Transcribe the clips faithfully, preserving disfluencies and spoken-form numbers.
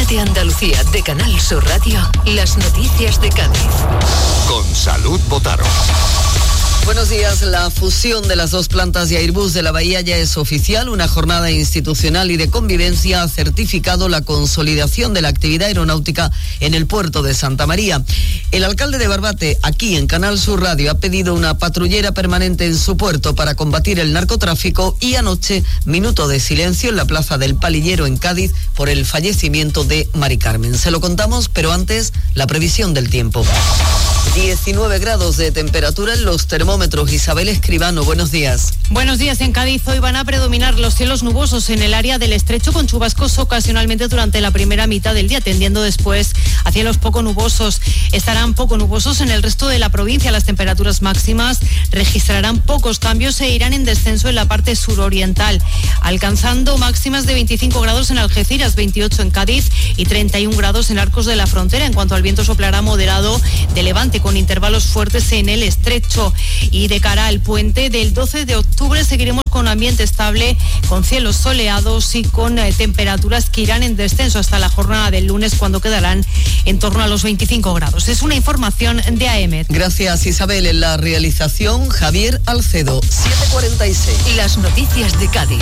de Andalucía de Canal Sur Radio, las noticias de Cádiz. Con Salud Botaro. Buenos días. La fusión de las dos plantas de Airbus de la Bahía ya es oficial. Una jornada institucional y de convivencia ha certificado la consolidación de la actividad aeronáutica en el puerto de Santa María. El alcalde de Barbate, aquí en Canal Sur Radio, ha pedido una patrullera permanente en su puerto para combatir el narcotráfico y anoche, minuto de silencio en la Plaza del Palillero en Cádiz por el fallecimiento de Mari Carmen. Se lo contamos, pero antes, la previsión del tiempo. diecinueve grados de temperatura en los termómetros. Isabel Escribano, buenos días. Buenos días. En Cádiz hoy van a predominar los cielos nubosos en el área del estrecho, con chubascos ocasionalmente durante la primera mitad del día, tendiendo después a cielos poco nubosos. Estarán poco nubosos en el resto de la provincia. Las temperaturas máximas registrarán pocos cambios e irán en descenso en la parte suroriental, alcanzando máximas de veinticinco grados en Algeciras, veintiocho en Cádiz y treinta y un grados en Arcos de la Frontera. En cuanto al viento, soplará moderado de levante con intervalos fuertes en el estrecho. Y de cara al puente del doce de octubre seguiremos con ambiente estable, con cielos soleados y con eh, temperaturas que irán en descenso hasta la jornada del lunes, cuando quedarán en torno a los veinticinco grados. Es una información de A M. Gracias, Isabel. En la realización, Javier Alcedo. siete cuarenta y seis. Las noticias de Cádiz.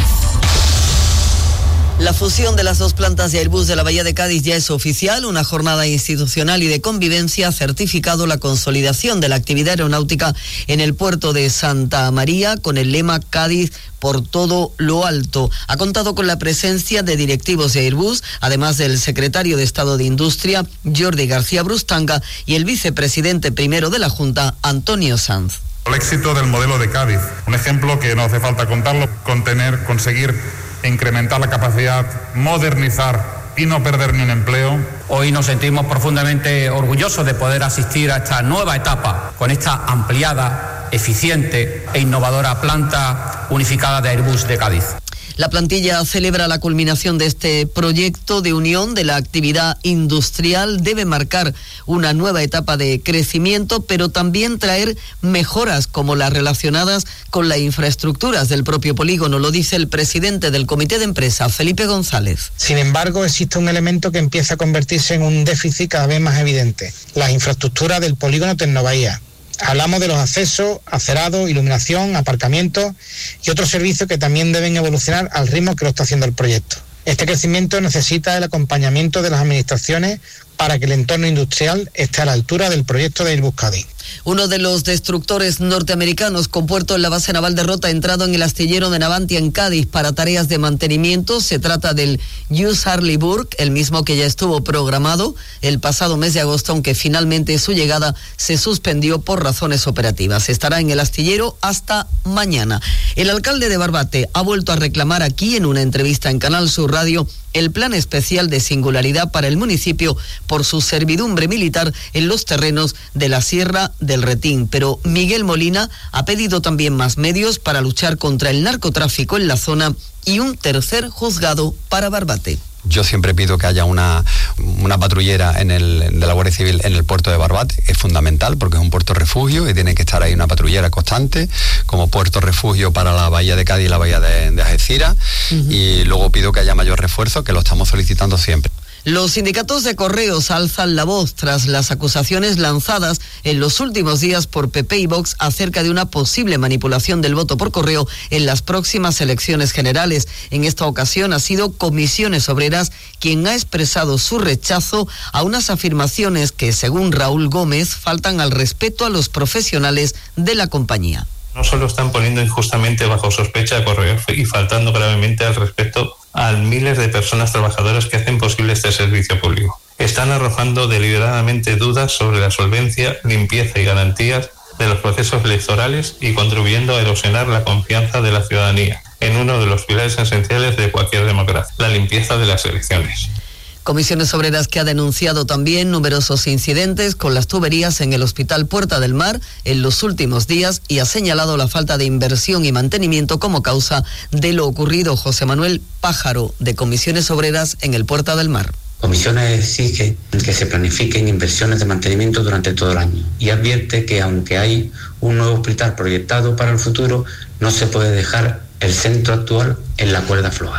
La fusión de las dos plantas de Airbus de la Bahía de Cádiz ya es oficial. Una jornada institucional y de convivencia ha certificado la consolidación de la actividad aeronáutica en el puerto de Santa María con el lema Cádiz por todo lo alto. Ha contado con la presencia de directivos de Airbus, además del secretario de Estado de Industria, Jordi García Brustanga, y el vicepresidente primero de la Junta, Antonio Sanz. El éxito del modelo de Cádiz, un ejemplo que no hace falta contarlo, contener, conseguir incrementar la capacidad, modernizar y no perder ni un empleo. Hoy nos sentimos profundamente orgullosos de poder asistir a esta nueva etapa con esta ampliada, eficiente e innovadora planta unificada de Airbus de Cádiz. La plantilla celebra la culminación de este proyecto de unión de la actividad industrial. Debe marcar una nueva etapa de crecimiento, pero también traer mejoras como las relacionadas con las infraestructuras del propio polígono, lo dice el presidente del Comité de Empresa, Felipe González. Sin embargo, existe un elemento que empieza a convertirse en un déficit cada vez más evidente: las infraestructuras del polígono Tecnobahía. Hablamos de los accesos, acerado, iluminación, aparcamientos y otros servicios que también deben evolucionar al ritmo que lo está haciendo el proyecto. Este crecimiento necesita el acompañamiento de las administraciones para que el entorno industrial esté a la altura del proyecto de Airbus Cádiz. Uno de los destructores norteamericanos con puerto en la base naval de Rota ha entrado en el astillero de Navantia en Cádiz para tareas de mantenimiento. Se trata del U S S Harley Burke, el mismo que ya estuvo programado el pasado mes de agosto, aunque finalmente su llegada se suspendió por razones operativas. Estará en el astillero hasta mañana. El alcalde de Barbate ha vuelto a reclamar aquí, en una entrevista en Canal Sur Radio, el plan especial de singularidad para el municipio por su servidumbre militar en los terrenos de la Sierra del Retín. Pero Miguel Molina ha pedido también más medios para luchar contra el narcotráfico en la zona y un tercer juzgado para Barbate. Yo siempre pido que haya una, una patrullera en el, de la Guardia Civil en el puerto de Barbate. Es fundamental porque es un puerto refugio y tiene que estar ahí una patrullera constante como puerto refugio para la Bahía de Cádiz y la Bahía de, de Algeciras. Uh-huh. Y luego pido que haya mayor refuerzo, que lo estamos solicitando siempre. Los sindicatos de correos alzan la voz tras las acusaciones lanzadas en los últimos días por P P y Vox acerca de una posible manipulación del voto por correo en las próximas elecciones generales. En esta ocasión ha sido Comisiones Obreras quien ha expresado su rechazo a unas afirmaciones que, según Raúl Gómez, faltan al respeto a los profesionales de la compañía. No solo están poniendo injustamente bajo sospecha a correos y faltando gravemente al respeto a miles de personas trabajadoras que hacen posible este servicio público. Están arrojando deliberadamente dudas sobre la solvencia, limpieza y garantías de los procesos electorales y contribuyendo a erosionar la confianza de la ciudadanía en uno de los pilares esenciales de cualquier democracia, la limpieza de las elecciones. Comisiones Obreras que ha denunciado también numerosos incidentes con las tuberías en el Hospital Puerta del Mar en los últimos días y ha señalado la falta de inversión y mantenimiento como causa de lo ocurrido. José Manuel Pájaro, de Comisiones Obreras en el Puerta del Mar. Comisiones exige que se planifiquen inversiones de mantenimiento durante todo el año y advierte que aunque hay un nuevo hospital proyectado para el futuro, no se puede dejar el centro actual en la cuerda floja.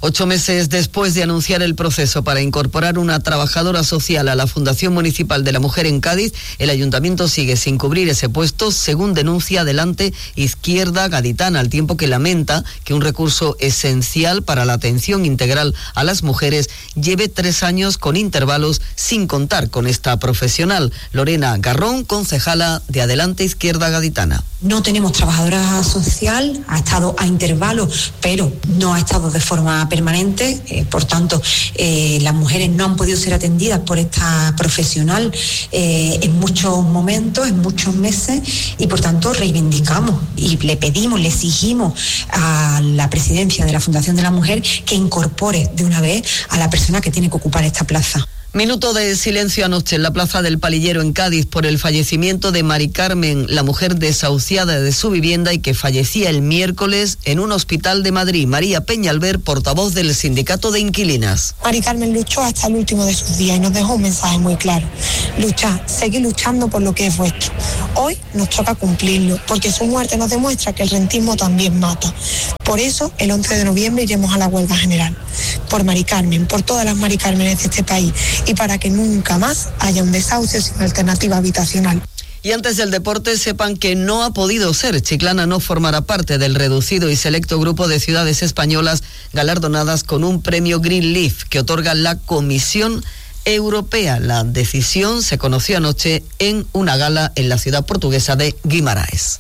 Ocho meses después de anunciar el proceso para incorporar una trabajadora social a la Fundación Municipal de la Mujer en Cádiz, el ayuntamiento sigue sin cubrir ese puesto, según denuncia Adelante Izquierda Gaditana, al tiempo que lamenta que un recurso esencial para la atención integral a las mujeres lleve tres años con intervalos sin contar con esta profesional. Lorena Garrón, concejala de Adelante Izquierda Gaditana. No tenemos trabajadora social, ha estado a intervalos, pero no ha estado de forma permanente, eh, por tanto, eh, las mujeres no han podido ser atendidas por esta profesional eh, en muchos momentos, en muchos meses, y por tanto reivindicamos y le pedimos, le exigimos a la presidencia de la Fundación de la Mujer que incorpore de una vez a la persona que tiene que ocupar esta plaza. Minuto de silencio anoche en la Plaza del Palillero en Cádiz por el fallecimiento de Mari Carmen, la mujer desahuciada de su vivienda y que fallecía el miércoles en un hospital de Madrid. María Peñalver, portavoz del Sindicato de Inquilinas. Mari Carmen luchó hasta el último de sus días y nos dejó un mensaje muy claro. Luchar, seguir luchando por lo que es vuestro. Hoy nos toca cumplirlo, porque su muerte nos demuestra que el rentismo también mata. Por eso, el once de noviembre iremos a la huelga general. Por Mari Carmen, por todas las Mari Cármenes de este país, y para que nunca más haya un desahucio sin alternativa habitacional. Y antes del deporte, sepan que no ha podido ser. Chiclana no formará parte del reducido y selecto grupo de ciudades españolas galardonadas con un premio Green Leaf que otorga la Comisión Europea. La decisión se conoció anoche en una gala en la ciudad portuguesa de Guimaraes.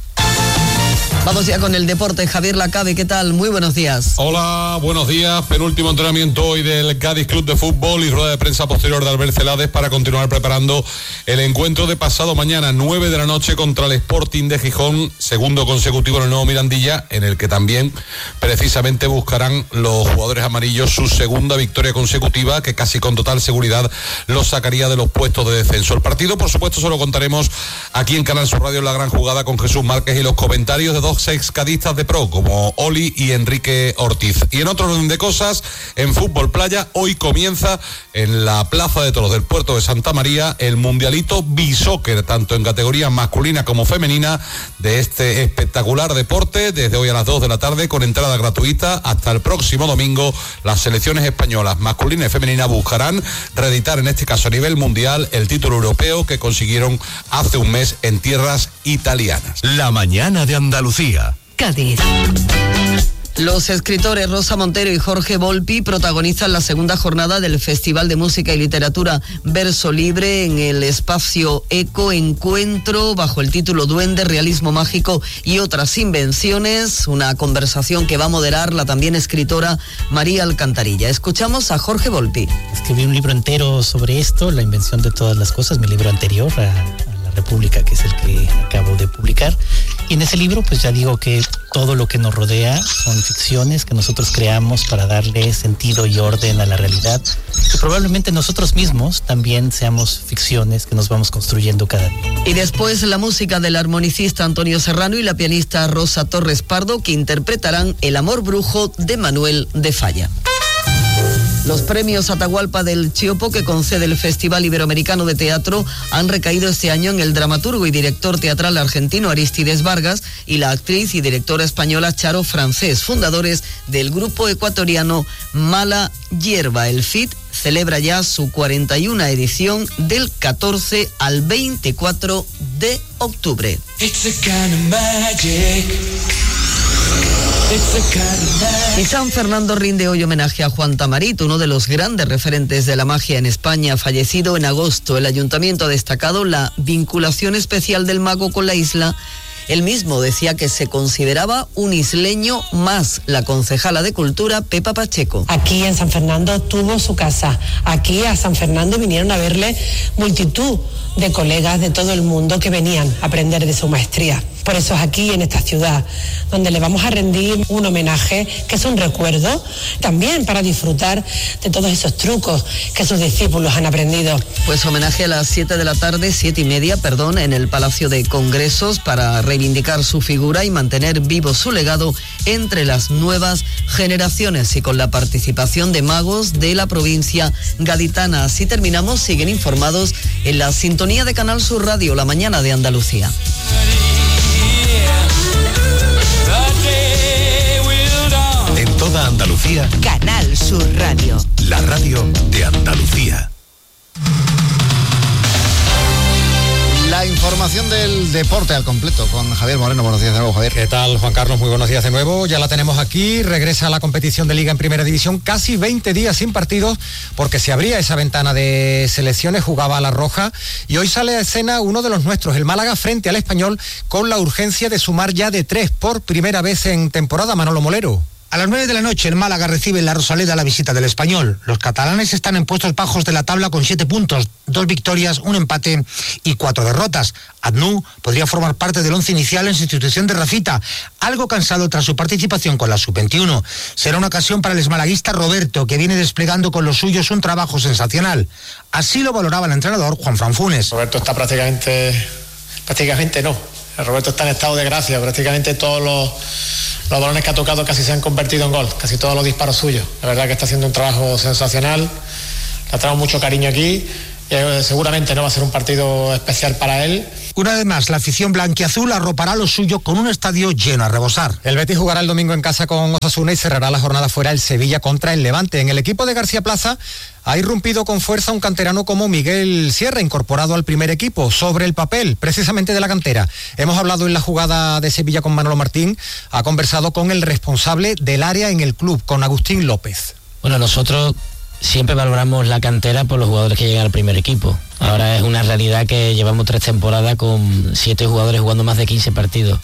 Vamos ya con el deporte. Javier Lacabe, ¿qué tal? Muy buenos días. Hola, buenos días. Penúltimo entrenamiento hoy del Cádiz Club de Fútbol y rueda de prensa posterior de Albert Celades para continuar preparando el encuentro de pasado mañana, nueve de la noche, contra el Sporting de Gijón, segundo consecutivo en el nuevo Mirandilla, en el que también precisamente buscarán los jugadores amarillos su segunda victoria consecutiva, que casi con total seguridad los sacaría de los puestos de descenso. El partido, por supuesto, se lo contaremos aquí en Canal Sur Radio en La Gran Jugada con Jesús Márquez y los comentarios de dos ex cadistas de pro como Oli y Enrique Ortiz. Y en otro orden de cosas, en fútbol playa, hoy comienza en la Plaza de Toros del Puerto de Santa María el Mundialito Bisoccer, tanto en categoría masculina como femenina, de este espectacular deporte. Desde hoy a las dos de la tarde, con entrada gratuita, hasta el próximo domingo, las selecciones españolas masculina y femenina buscarán reeditar, en este caso a nivel mundial, el título europeo que consiguieron hace un mes en tierras italianas. La mañana de Andalucía. Cádiz. Los escritores Rosa Montero y Jorge Volpi protagonizan la segunda jornada del Festival de Música y Literatura Verso Libre en el espacio Eco Encuentro, bajo el título Duende, Realismo Mágico y otras invenciones. Una conversación que va a moderar la también escritora María Alcantarilla. Escuchamos a Jorge Volpi. Escribí un libro entero sobre esto, La invención de todas las cosas, mi libro anterior a, a La República, que es el que acabo de publicar. Y en ese libro pues ya digo que todo lo que nos rodea son ficciones que nosotros creamos para darle sentido y orden a la realidad, que probablemente nosotros mismos también seamos ficciones que nos vamos construyendo cada día. Y después la música del armonicista Antonio Serrano y la pianista Rosa Torres Pardo, que interpretarán El amor brujo de Manuel de Falla. Los premios Atahualpa del Chiopo que concede el Festival Iberoamericano de Teatro han recaído este año en el dramaturgo y director teatral argentino Aristides Vargas y la actriz y directora española Charo Francés, fundadores del grupo ecuatoriano Mala Hierba. El F I T celebra ya su cuarenta y una edición del catorce al veinticuatro de octubre. It's a kind of magic. Y San Fernando rinde hoy homenaje a Juan Tamarit, uno de los grandes referentes de la magia en España, fallecido en agosto. El ayuntamiento ha destacado la vinculación especial del mago con la isla. Él mismo decía que se consideraba un isleño más. La concejala de Cultura, Pepa Pacheco. Aquí en San Fernando tuvo su casa. Aquí a San Fernando vinieron a verle multitud de colegas de todo el mundo que venían a aprender de su maestría. Por eso es aquí, en esta ciudad, donde le vamos a rendir un homenaje que es un recuerdo, también para disfrutar de todos esos trucos que sus discípulos han aprendido. Pues homenaje a las siete de la tarde, siete y media, perdón, en el Palacio de Congresos, para reivindicar su figura y mantener vivo su legado entre las nuevas generaciones, y con la participación de magos de la provincia gaditana. Así terminamos. Siguen informados en la sintonía de Canal Sur Radio, La Mañana de Andalucía. En toda Andalucía. Andalucía. Canal Sur Radio. La radio de Andalucía. La información del deporte al completo con Javier Moreno. Buenos días de nuevo, Javier. ¿Qué tal, Juan Carlos? Muy buenos días de nuevo. Ya la tenemos aquí. Regresa a la competición de Liga en Primera División. Casi veinte días sin partidos porque se abría esa ventana de selecciones, jugaba a la Roja y hoy sale a escena uno de los nuestros, el Málaga frente al Español, con la urgencia de sumar ya de tres por primera vez en temporada. Manolo Molero. A las nueve de la noche el Málaga recibe en la Rosaleda la visita del Español. Los catalanes están en puestos bajos de la tabla con siete puntos, dos victorias, un empate y cuatro derrotas. Adnú podría formar parte del once inicial en sustitución de Rafita, algo cansado tras su participación con la sub veintiuno. Será una ocasión para el exmalaguista Roberto, que viene desplegando con los suyos un trabajo sensacional. Así lo valoraba el entrenador Juan Fran Funes. Roberto está prácticamente, prácticamente no. Roberto está en estado de gracia, prácticamente todos los... Los balones que ha tocado casi se han convertido en gol, casi todos los disparos suyos. La verdad que está haciendo un trabajo sensacional, le traemos mucho cariño aquí y seguramente no va a ser un partido especial para él. Una vez más, la afición blanquiazul arropará lo suyo con un estadio lleno a rebosar. El Betis jugará el domingo en casa con Osasuna y cerrará la jornada fuera el Sevilla contra el Levante. En el equipo de García Plaza ha irrumpido con fuerza un canterano como Miguel Sierra, incorporado al primer equipo, sobre el papel, precisamente de la cantera. Hemos hablado en la jugada de Sevilla con Manolo Martín, ha conversado con el responsable del área en el club, con Agustín López. Bueno, nosotros siempre valoramos la cantera por los jugadores que llegan al primer equipo. Ahora es una realidad que llevamos tres temporadas con siete jugadores jugando más de quince partidos.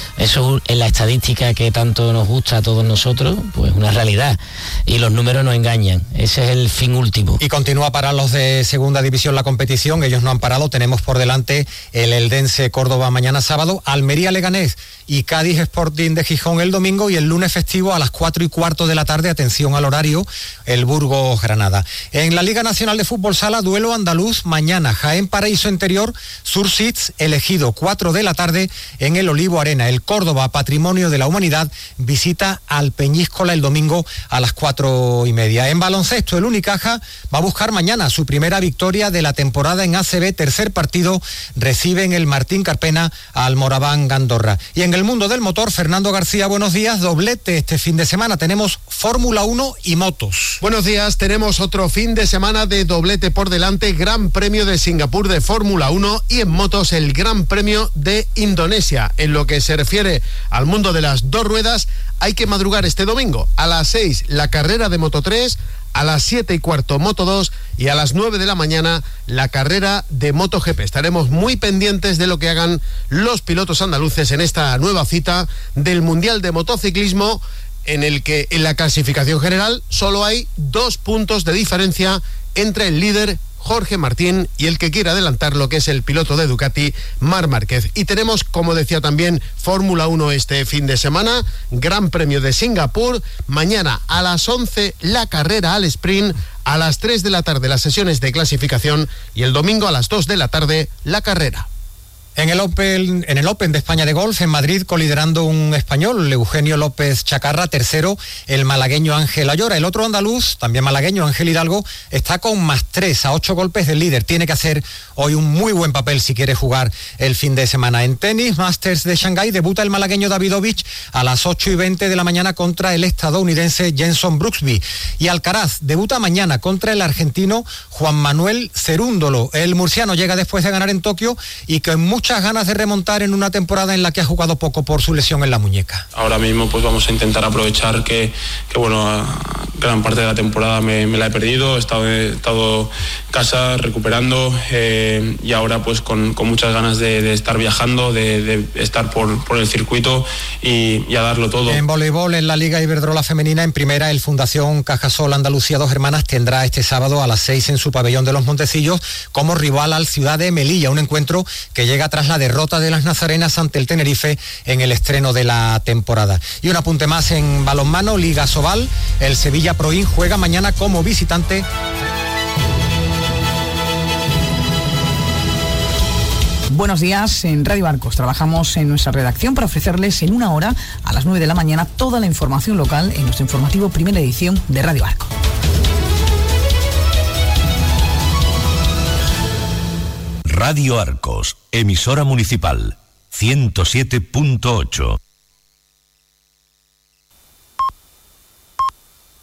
Eso en la estadística que tanto nos gusta a todos nosotros, pues una realidad. Y los números no engañan. Ese es el fin último. Y continúa para los de segunda división la competición. Ellos no han parado. Tenemos por delante el Eldense Córdoba mañana sábado, Almería Leganés y Cádiz Sporting de Gijón el domingo, y el lunes festivo a las cuatro y cuarto de la tarde, atención al horario, el Burgos Granada. En la Liga Nacional de Fútbol Sala, duelo andaluz mañana. Jaén Paraíso Interior, Sursits elegido cuatro de la tarde en el Olivo Arena. El Córdoba, Patrimonio de la Humanidad, visita al Peñíscola el domingo a las cuatro y media. En baloncesto, el Unicaja va a buscar mañana su primera victoria de la temporada en A C B. Tercer partido, recibe en el Martín Carpena al Moraván Gandorra. Y en el mundo del motor, Fernando García, buenos días. Doblete este fin de semana. Tenemos Fórmula uno y motos. Buenos días, tenemos otro fin de semana de doblete por delante. Gran Premio de Singapur de Fórmula uno y en motos el Gran Premio de Indonesia. En lo que se refiere al mundo de las dos ruedas, hay que madrugar este domingo. A las seis la carrera de Moto tres, a las siete y cuarto Moto dos y a las nueve de la mañana la carrera de MotoGP. Estaremos muy pendientes de lo que hagan los pilotos andaluces en esta nueva cita del Mundial de Motociclismo, en el que en la clasificación general solo hay dos puntos de diferencia entre el líder Jorge Martín y el que quiere adelantar, lo que es el piloto de Ducati, Marc Márquez. Y tenemos, como decía también, Fórmula uno este fin de semana, Gran Premio de Singapur, mañana a las once la carrera al sprint, a las tres de la tarde las sesiones de clasificación y el domingo a las dos de la tarde la carrera. En el Open, en el Open de España de golf, en Madrid, coliderando un español, Eugenio López Chacarra, tercero, el malagueño Ángel Ayora. El otro andaluz, también malagueño, Ángel Hidalgo, está con más tres, a ocho golpes del líder. Tiene que hacer hoy un muy buen papel si quiere jugar el fin de semana. En tenis, Masters de Shanghái, debuta el malagueño Davidovich a las ocho y veinte de la mañana contra el estadounidense Jenson Brooksby. Y Alcaraz debuta mañana contra el argentino Juan Manuel Cerúndolo. El murciano llega después de ganar en Tokio y con mucho muchas ganas de remontar en una temporada en la que ha jugado poco por su lesión en la muñeca. Ahora mismo pues vamos a intentar aprovechar que, que bueno, gran parte de la temporada me, me la he perdido, he estado, he estado en casa recuperando eh, y ahora pues con, con muchas ganas de, de estar viajando, de, de estar por, por el circuito y, y a darlo todo. En voleibol, en la Liga Iberdrola Femenina, en primera, el Fundación Cajasol Andalucía Dos Hermanas tendrá este sábado a las seis en su pabellón de los Montecillos como rival al Ciudad de Melilla, un encuentro que llega tras la derrota de las nazarenas ante el Tenerife en el estreno de la temporada. Y un apunte más en balonmano, Liga Sobal, el Sevilla Proin juega mañana como visitante. Buenos días, en Radio Arcos trabajamos en nuestra redacción para ofrecerles en una hora a las nueve de la mañana toda la información local en nuestro informativo primera edición de Radio Arcos. Radio Arcos, emisora municipal, ciento siete punto ocho.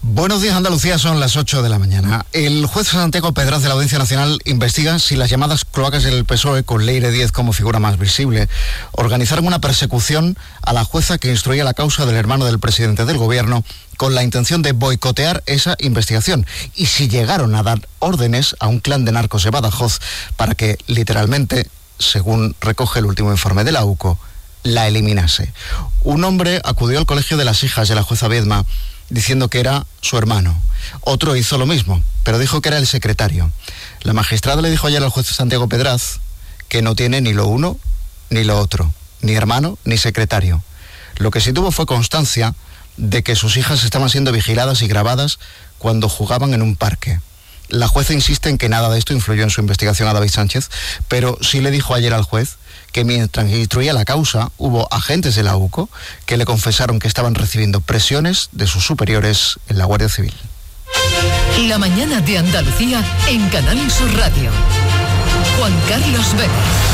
Buenos días, Andalucía, son las ocho de la mañana. El juez Santiago Pedraz de la Audiencia Nacional investiga si las llamadas cloacas del P S O E, con Leire Díez como figura más visible, organizaron una persecución a la jueza que instruía la causa del hermano del presidente del gobierno con la intención de boicotear esa investigación, y si llegaron a dar órdenes a un clan de narcos de Badajoz para que, literalmente, según recoge el último informe de la U C O, la eliminase. Un hombre acudió al colegio de las hijas de la jueza Viedma diciendo que era su hermano. Otro hizo lo mismo, pero dijo que era el secretario. La magistrada le dijo ayer al juez Santiago Pedraz que no tiene ni lo uno ni lo otro, ni hermano ni secretario. Lo que sí tuvo fue constancia de que sus hijas estaban siendo vigiladas y grabadas cuando jugaban en un parque. La jueza insiste en que nada de esto influyó en su investigación a David Sánchez, pero sí le dijo ayer al juez que mientras instruía la causa hubo agentes de la U C O que le confesaron que estaban recibiendo presiones de sus superiores en la Guardia Civil. La mañana de Andalucía en Canal Sur Radio. Juan Carlos Vélez.